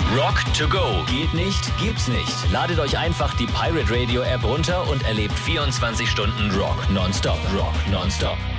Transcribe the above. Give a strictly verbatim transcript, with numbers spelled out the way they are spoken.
Rock to go. Geht nicht, gibt's nicht. Ladet euch einfach die Pirate Radio App runter und erlebt vierundzwanzig Stunden Rock nonstop. Rock nonstop.